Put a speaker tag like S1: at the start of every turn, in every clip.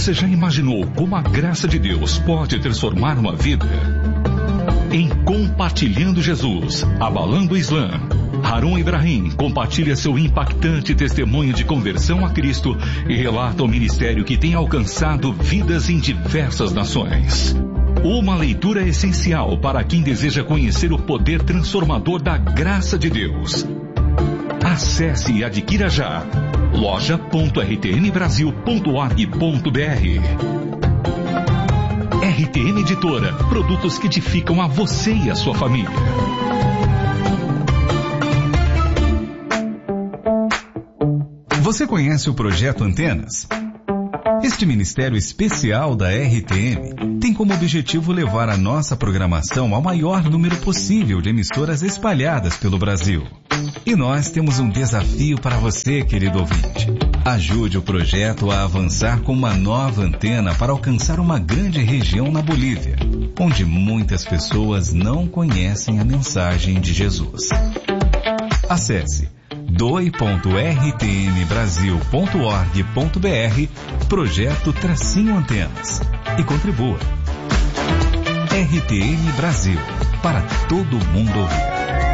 S1: Você já imaginou como a graça de Deus pode transformar uma vida? Em Compartilhando Jesus, Abalando o Islã, Harun Ibrahim compartilha seu impactante testemunho de conversão a Cristo e relata o ministério que tem alcançado vidas em diversas nações. Uma leitura essencial para quem deseja conhecer o poder transformador da graça de Deus. Acesse e adquira já loja.rtmbrasil.org.br. RTM Editora, produtos que edificam a você e a sua família.
S2: Você conhece o Projeto Antenas? Este ministério especial da RTM tem como objetivo levar a nossa programação ao maior número possível de emissoras espalhadas pelo Brasil. E nós temos um desafio para você, querido ouvinte. Ajude o projeto a avançar com uma nova antena para alcançar uma grande região na Bolívia, onde muitas pessoas não conhecem a mensagem de Jesus. Acesse doi.rtmbrasil.org.br Projeto-Antenas e contribua. RTM Brasil, para todo mundo ouvir.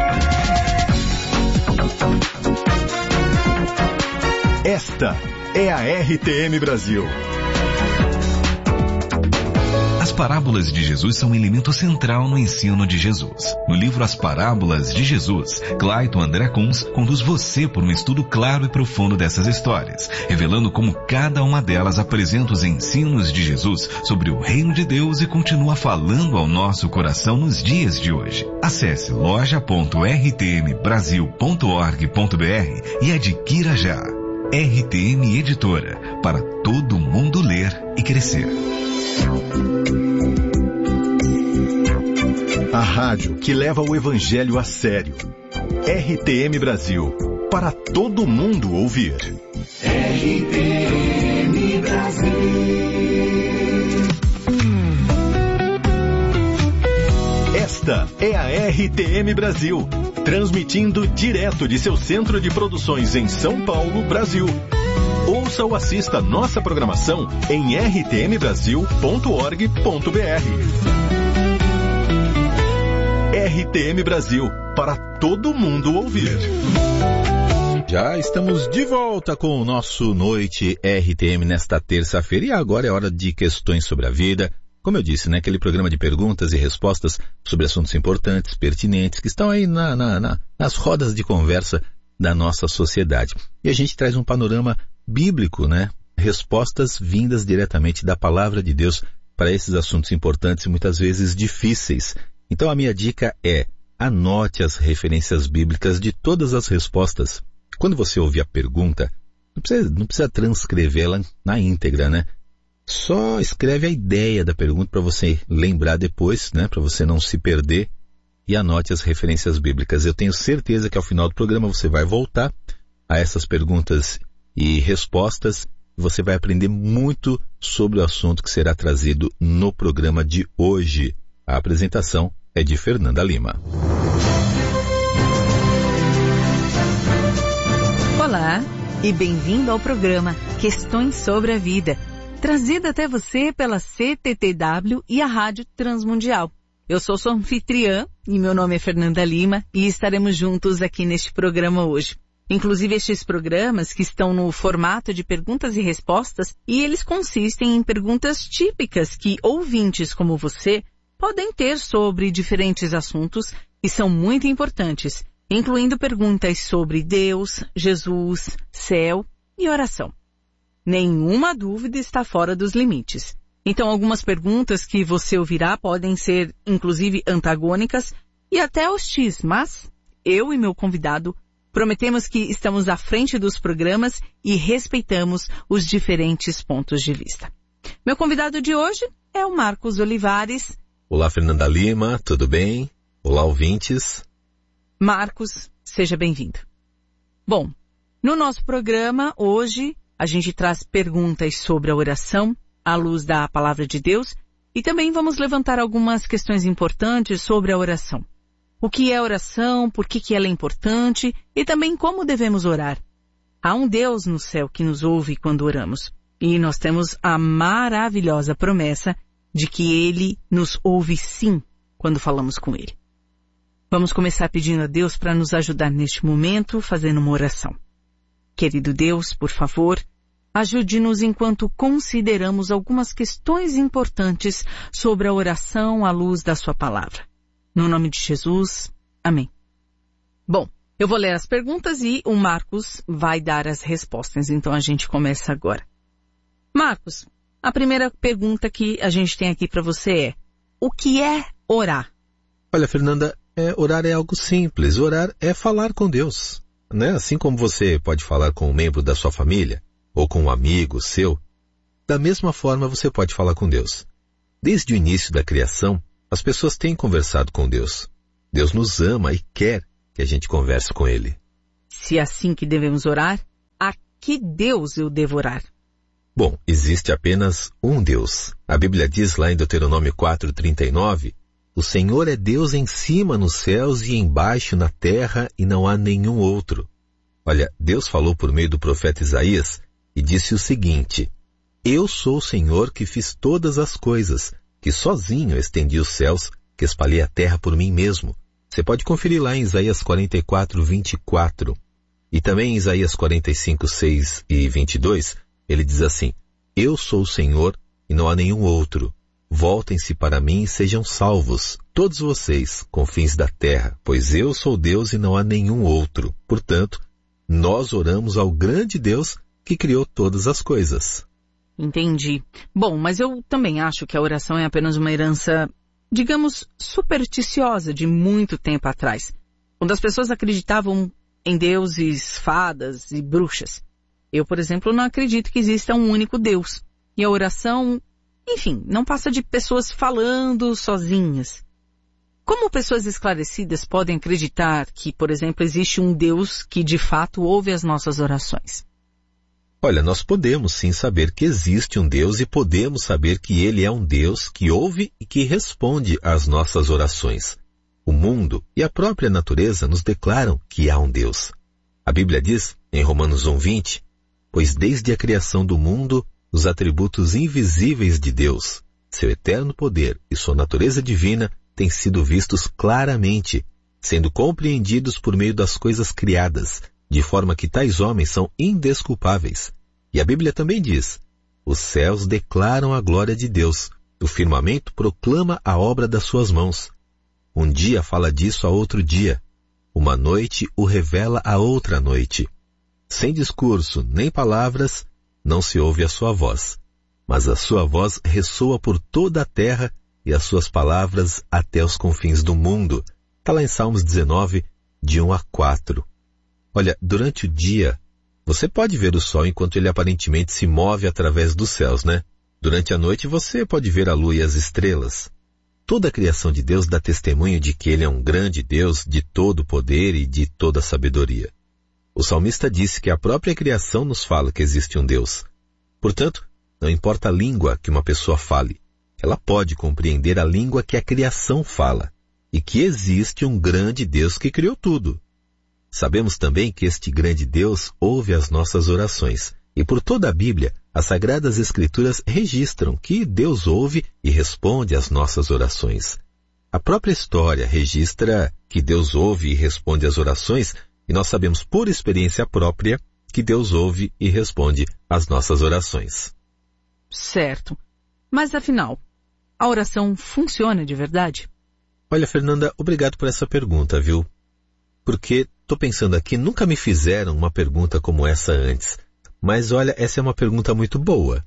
S3: Esta é a RTM Brasil.
S2: As parábolas de Jesus são um elemento central no ensino de Jesus. No livro As Parábolas de Jesus, Clayton André Kunz conduz você por um estudo claro e profundo dessas histórias, revelando como cada uma delas apresenta os ensinos de Jesus sobre o reino de Deus e continua falando ao nosso coração nos dias de hoje. Acesse loja.rtmbrasil.org.br e adquira já. RTM Editora, para todo mundo ler e crescer.
S3: A rádio que leva o evangelho a sério. RTM Brasil, para todo mundo ouvir. RTM Brasil. Esta é a RTM Brasil, transmitindo direto de seu centro de produções em São Paulo, Brasil. Ouça ou assista nossa programação em rtmbrasil.org.br. RTM Brasil, para todo mundo ouvir.
S4: Já estamos de volta com o nosso Noite RTM nesta terça-feira e agora é hora de questões sobre a vida. Como eu disse, né, aquele programa de perguntas e respostas sobre assuntos importantes, pertinentes, que estão aí nas rodas de conversa da nossa sociedade. E a gente traz um panorama bíblico, né? Respostas vindas diretamente da palavra de Deus para esses assuntos importantes e muitas vezes difíceis. Então a minha dica é, anote as referências bíblicas de todas as respostas. Quando você ouvir a pergunta, não precisa transcrevê-la na íntegra, né? Só escreve a ideia da pergunta para você lembrar depois, né? Para você não se perder, e anote as referências bíblicas. Eu tenho certeza que ao final do programa você vai voltar a essas perguntas e respostas. Você vai aprender muito sobre o assunto que será trazido no programa de hoje. A apresentação é de Fernanda Lima.
S5: Olá e bem-vindo ao programa Questões sobre a Vida, trazido até você pela CTTW e a Rádio Transmundial. Eu sou sua anfitriã e meu nome é Fernanda Lima e estaremos juntos aqui neste programa hoje. Inclusive estes programas que estão no formato de perguntas e respostas, e eles consistem em perguntas típicas que ouvintes como você podem ter sobre diferentes assuntos e são muito importantes, incluindo perguntas sobre Deus, Jesus, céu e oração. Nenhuma dúvida está fora dos limites. Então, algumas perguntas que você ouvirá podem ser, inclusive, antagônicas e até hostis, mas eu e meu convidado prometemos que estamos à frente dos programas e respeitamos os diferentes pontos de vista. Meu convidado de hoje é o Marcos Olivares.
S4: Olá, Fernanda Lima, tudo bem? Olá, ouvintes.
S5: Marcos, seja bem-vindo. Bom, no nosso programa, hoje, a gente traz perguntas sobre a oração, à luz da palavra de Deus, e também vamos levantar algumas questões importantes sobre a oração. O que é oração, por que ela é importante e também como devemos orar. Há um Deus no céu que nos ouve quando oramos. E nós temos a maravilhosa promessa de que Ele nos ouve sim quando falamos com Ele. Vamos começar pedindo a Deus para nos ajudar neste momento, fazendo uma oração. Querido Deus, por favor, ajude-nos enquanto consideramos algumas questões importantes sobre a oração à luz da sua palavra. No nome de Jesus, amém. Bom, eu vou ler as perguntas e o Marcos vai dar as respostas, então a gente começa agora. Marcos, a primeira pergunta que a gente tem aqui para você é: o que é orar?
S4: Olha, Fernanda, orar é algo simples. Orar é falar com Deus, né? Assim como você pode falar com um membro da sua família ou com um amigo seu, da mesma forma você pode falar com Deus. Desde o início da criação, as pessoas têm conversado com Deus. Deus nos ama e quer que a gente converse com Ele.
S5: Se é assim que devemos orar, a que Deus eu devo orar?
S4: Bom, existe apenas um Deus. A Bíblia diz lá em Deuteronômio 4:39, o Senhor é Deus em cima nos céus e embaixo na terra e não há nenhum outro. Olha, Deus falou por meio do profeta Isaías e disse o seguinte: eu sou o Senhor que fiz todas as coisas, que sozinho estendi os céus, que espalhei a terra por mim mesmo. Você pode conferir lá em Isaías 44:24. E também em Isaías 45:6 e 22, ele diz assim: eu sou o Senhor e não há nenhum outro. Voltem-se para mim e sejam salvos, todos vocês, confins da terra, pois eu sou Deus e não há nenhum outro. Portanto, nós oramos ao grande Deus que criou todas as coisas.
S5: Entendi. Bom, mas eu também acho que a oração é apenas uma herança, digamos, supersticiosa de muito tempo atrás, quando as pessoas acreditavam em deuses, fadas e bruxas. Eu, por exemplo, não acredito que exista um único Deus. E a oração, enfim, não passa de pessoas falando sozinhas. Como pessoas esclarecidas podem acreditar que, por exemplo, existe um Deus que de fato ouve as nossas orações?
S4: Olha, nós podemos sim saber que existe um Deus e podemos saber que Ele é um Deus que ouve e que responde às nossas orações. O mundo e a própria natureza nos declaram que há um Deus. A Bíblia diz, em Romanos 1:20, pois desde a criação do mundo, os atributos invisíveis de Deus, seu eterno poder e sua natureza divina têm sido vistos claramente, sendo compreendidos por meio das coisas criadas, de forma que tais homens são indesculpáveis. E a Bíblia também diz, os céus declaram a glória de Deus, o firmamento proclama a obra das suas mãos. Um dia fala disso a outro dia, uma noite o revela a outra noite. Sem discurso nem palavras, não se ouve a sua voz, mas a sua voz ressoa por toda a terra e as suas palavras até os confins do mundo. Está lá em Salmos 19, de 1-4. Olha, durante o dia, você pode ver o sol enquanto ele aparentemente se move através dos céus, né? Durante a noite você pode ver a lua e as estrelas. Toda a criação de Deus dá testemunho de que Ele é um grande Deus de todo poder e de toda sabedoria. O salmista disse que a própria criação nos fala que existe um Deus. Portanto, não importa a língua que uma pessoa fale, ela pode compreender a língua que a criação fala, e que existe um grande Deus que criou tudo. Sabemos também que este grande Deus ouve as nossas orações, e por toda a Bíblia, as Sagradas Escrituras registram que Deus ouve e responde às nossas orações. A própria história registra que Deus ouve e responde às orações, e nós sabemos por experiência própria que Deus ouve e responde às nossas orações.
S5: Certo. Mas afinal, a oração funciona de verdade?
S4: Olha, Fernanda, obrigado por essa pergunta, viu? Porque, estou pensando aqui, nunca me fizeram uma pergunta como essa antes. Mas olha, essa é uma pergunta muito boa.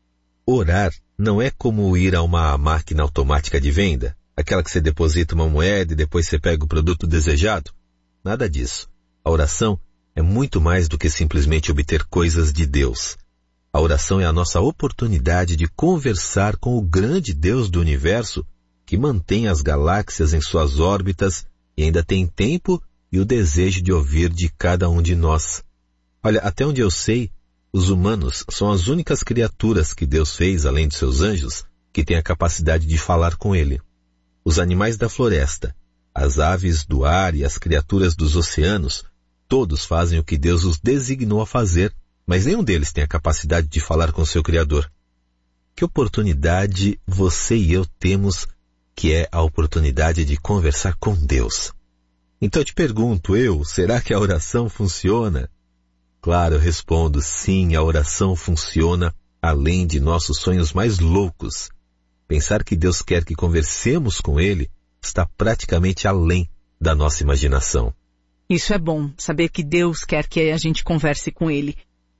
S4: Orar não é como ir a uma máquina automática de venda, aquela que você deposita uma moeda e depois você pega o produto desejado? Nada disso. A oração é muito mais do que simplesmente obter coisas de Deus. A oração é a nossa oportunidade de conversar com o grande Deus do universo que mantém as galáxias em suas órbitas e ainda tem tempo e o desejo de ouvir de cada um de nós. Olha, até onde eu sei, os humanos são as únicas criaturas que Deus fez, além de seus anjos, que têm a capacidade de falar com Ele. Os animais da floresta, as aves do ar e as criaturas dos oceanos, todos fazem o que Deus os designou a fazer, mas nenhum deles tem a capacidade de falar com seu Criador. Que oportunidade você e eu temos, que é a oportunidade de conversar com Deus. Então eu te pergunto, será que a oração funciona? Claro, eu respondo, sim, a oração funciona além de nossos sonhos mais loucos. Pensar que Deus quer que conversemos com Ele está praticamente além da nossa imaginação.
S5: Isso é bom, saber que Deus quer que a gente converse com Ele.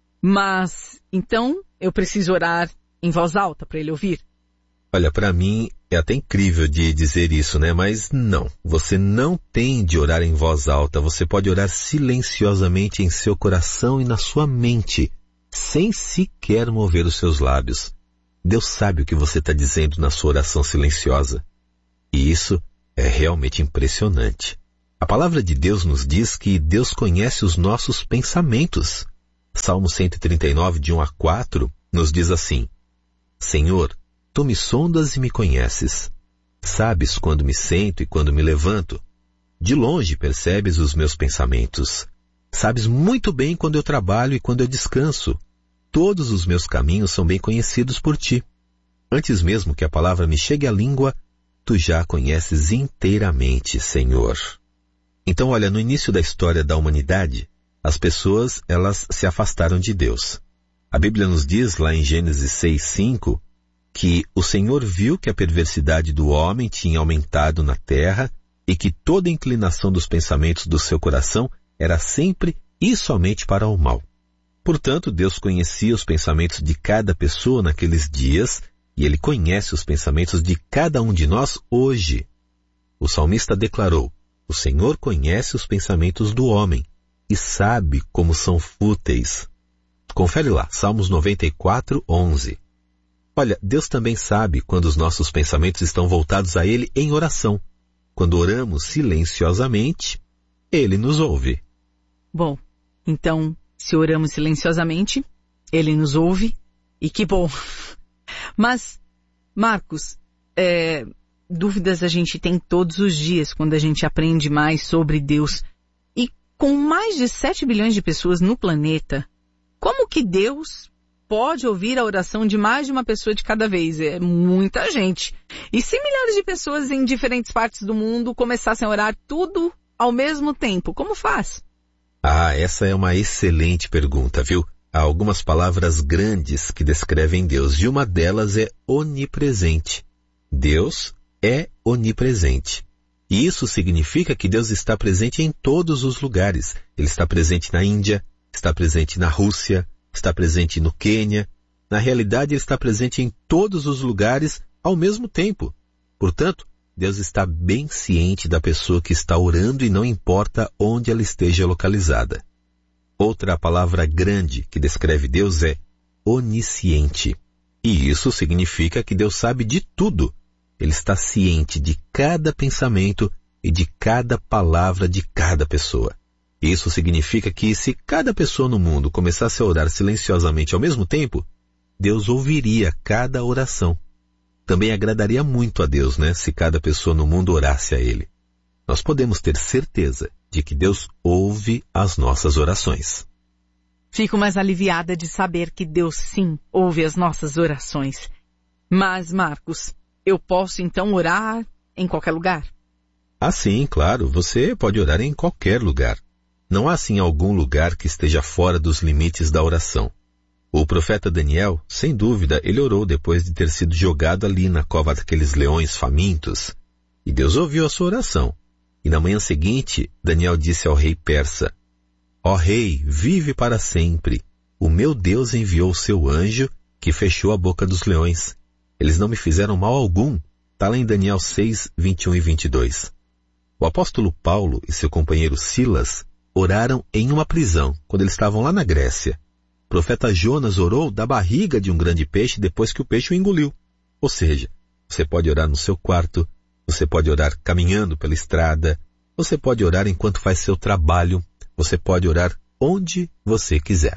S5: Mas, então, eu preciso orar em voz alta para Ele ouvir?
S4: Olha, para mim é até incrível de dizer isso, né? Mas não, você não tem de orar em voz alta. Você pode orar silenciosamente em seu coração e na sua mente, sem sequer mover os seus lábios. Deus sabe o que você está dizendo na sua oração silenciosa. E isso é realmente impressionante. A palavra de Deus nos diz que Deus conhece os nossos pensamentos. Salmo 139, de 1 a 4, nos diz assim: Senhor, Tu me sondas e me conheces. Sabes quando me sento e quando me levanto. De longe percebes os meus pensamentos. Sabes muito bem quando eu trabalho e quando eu descanso. Todos os meus caminhos são bem conhecidos por Ti. Antes mesmo que a palavra me chegue à língua, Tu já a conheces inteiramente, Senhor. Então, olha, no início da história da humanidade, as pessoas, elas se afastaram de Deus. A Bíblia nos diz, lá em Gênesis 6:5, que o Senhor viu que a perversidade do homem tinha aumentado na terra e que toda inclinação dos pensamentos do seu coração era sempre e somente para o mal. Portanto, Deus conhecia os pensamentos de cada pessoa naqueles dias e Ele conhece os pensamentos de cada um de nós hoje. O salmista declarou: O Senhor conhece os pensamentos do homem e sabe como são fúteis. Confere lá, Salmos 94:11. Olha, Deus também sabe quando os nossos pensamentos estão voltados a Ele em oração. Quando oramos silenciosamente, Ele nos ouve.
S5: Bom, então, se oramos silenciosamente, Ele nos ouve, e que bom. Mas, Marcos, dúvidas a gente tem todos os dias quando a gente aprende mais sobre Deus. E com mais de 7 bilhões de pessoas no planeta, como que Deus pode ouvir a oração de mais de uma pessoa de cada vez? É muita gente. E se milhares de pessoas em diferentes partes do mundo começassem a orar tudo ao mesmo tempo, como faz?
S4: Essa é uma excelente pergunta, viu? Há algumas palavras grandes que descrevem Deus, e uma delas é onipresente. Deus é onipresente. E isso significa que Deus está presente em todos os lugares. Ele está presente na Índia, está presente na Rússia, está presente no Quênia. Na realidade, Ele está presente em todos os lugares ao mesmo tempo. Portanto, Deus está bem ciente da pessoa que está orando e não importa onde ela esteja localizada. Outra palavra grande que descreve Deus é onisciente. E isso significa que Deus sabe de tudo. Ele está ciente de cada pensamento e de cada palavra de cada pessoa. Isso significa que se cada pessoa no mundo começasse a orar silenciosamente ao mesmo tempo, Deus ouviria cada oração. Também agradaria muito a Deus, né, se cada pessoa no mundo orasse a Ele. Nós podemos ter certeza de que Deus ouve as nossas orações.
S5: Fico mais aliviada de saber que Deus sim ouve as nossas orações. Mas, Marcos, eu posso então orar em qualquer lugar?
S4: Sim, claro, você pode orar em qualquer lugar. Não há assim algum lugar que esteja fora dos limites da oração. O profeta Daniel, sem dúvida, ele orou depois de ter sido jogado ali na cova daqueles leões famintos. E Deus ouviu a sua oração. E na manhã seguinte, Daniel disse ao rei persa: Ó rei, vive para sempre. O meu Deus enviou o seu anjo que fechou a boca dos leões. Eles não me fizeram mal algum. Está lá em Daniel 6, 21 e 22. O apóstolo Paulo e seu companheiro Silas oraram em uma prisão, quando eles estavam lá na Grécia. O profeta Jonas orou da barriga de um grande peixe depois que o peixe o engoliu. Ou seja, você pode orar no seu quarto, você pode orar caminhando pela estrada, você pode orar enquanto faz seu trabalho, você pode orar onde você quiser.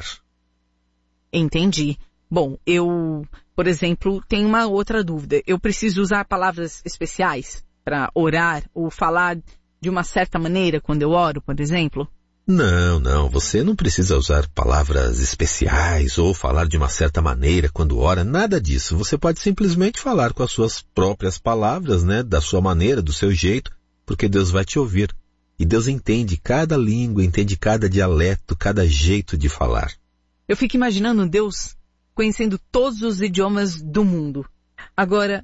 S5: Entendi. Bom, eu, por exemplo, tenho uma outra dúvida. Eu preciso usar palavras especiais para orar ou falar de uma certa maneira quando eu oro, por exemplo?
S4: Não, você não precisa usar palavras especiais ou falar de uma certa maneira quando ora, nada disso. Você pode simplesmente falar com as suas próprias palavras, né, da sua maneira, do seu jeito, porque Deus vai te ouvir. E Deus entende cada língua, entende cada dialeto, cada jeito de falar.
S5: Eu fico imaginando Deus conhecendo todos os idiomas do mundo. Agora,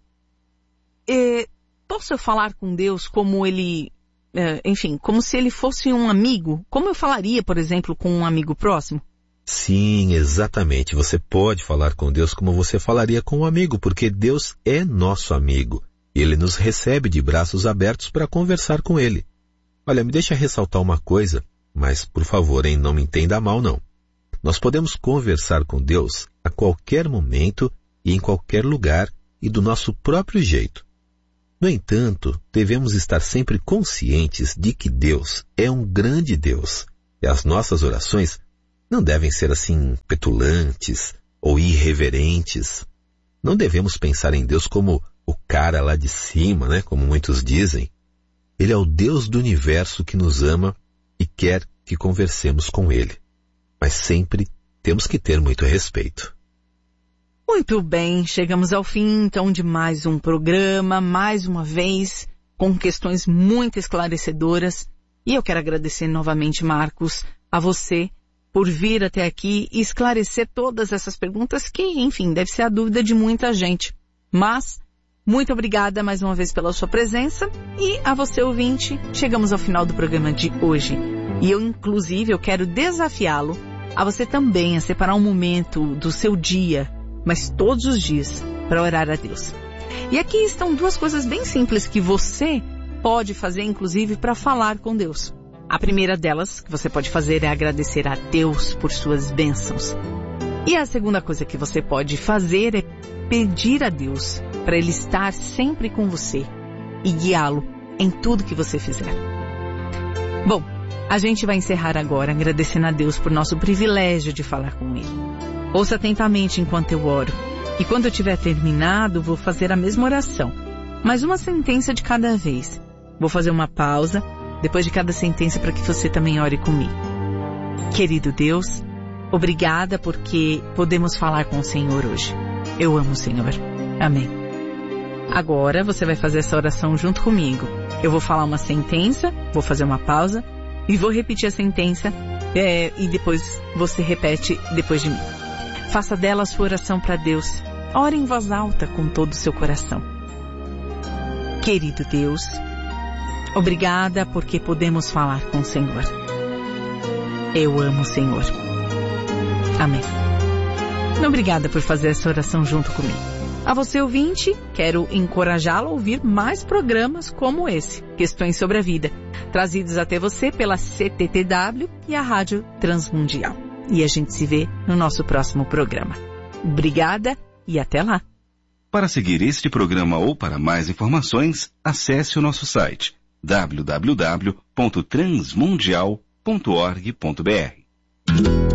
S5: posso eu falar com Deus como ele... como se ele fosse um amigo? Como eu falaria, por exemplo, com um amigo próximo?
S4: Sim, exatamente. Você pode falar com Deus como você falaria com um amigo, porque Deus é nosso amigo. E Ele nos recebe de braços abertos para conversar com Ele. Olha, me deixa ressaltar uma coisa, mas por favor, não me entenda mal, não. Nós podemos conversar com Deus a qualquer momento e em qualquer lugar e do nosso próprio jeito. No entanto, devemos estar sempre conscientes de que Deus é um grande Deus e as nossas orações não devem ser assim petulantes ou irreverentes. Não devemos pensar em Deus como o cara lá de cima, né, como muitos dizem. Ele é o Deus do universo que nos ama e quer que conversemos com Ele. Mas sempre temos que ter muito respeito.
S5: Muito bem, chegamos ao fim então de mais um programa, mais uma vez, com questões muito esclarecedoras. E eu quero agradecer novamente, Marcos, a você por vir até aqui e esclarecer todas essas perguntas que, enfim, deve ser a dúvida de muita gente. Mas, muito obrigada mais uma vez pela sua presença e a você, ouvinte, chegamos ao final do programa de hoje. E eu quero desafiá-lo a você também a separar um momento do seu dia, mas todos os dias, para orar a Deus. E aqui estão duas coisas bem simples que você pode fazer, inclusive, para falar com Deus. A primeira delas que você pode fazer é agradecer a Deus por suas bênçãos. E a segunda coisa que você pode fazer é pedir a Deus para Ele estar sempre com você e guiá-lo em tudo que você fizer. Bom, a gente vai encerrar agora agradecendo a Deus por nosso privilégio de falar com Ele. Ouça atentamente enquanto eu oro. E quando eu tiver terminado, vou fazer a mesma oração. Mas uma sentença de cada vez. Vou fazer uma pausa depois de cada sentença para que você também ore comigo. Querido Deus, obrigada porque podemos falar com o Senhor hoje. Eu amo o Senhor. Amém. Agora você vai fazer essa oração junto comigo. Eu vou falar uma sentença, vou fazer uma pausa e vou repetir a sentença e depois você repete depois de mim. Faça dela a sua oração para Deus. Ore em voz alta com todo o seu coração. Querido Deus, obrigada porque podemos falar com o Senhor. Eu amo o Senhor. Amém. Obrigada por fazer essa oração junto comigo. A você, ouvinte, quero encorajá-lo a ouvir mais programas como esse, Questões sobre a Vida, trazidos até você pela CTTW e a Rádio Transmundial. E a gente se vê no nosso próximo programa. Obrigada e até lá.
S2: Para seguir este programa ou para mais informações, acesse o nosso site www.transmundial.org.br.